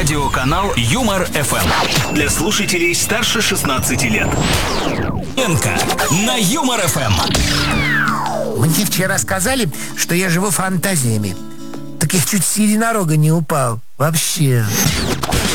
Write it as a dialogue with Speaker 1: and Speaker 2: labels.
Speaker 1: Радиоканал Юмор ФМ. Для слушателей старше 16 лет. На Юмор ФМ.
Speaker 2: Мне вчера сказали, что я живу фантазиями. Так я чуть с единорога не упал. Вообще.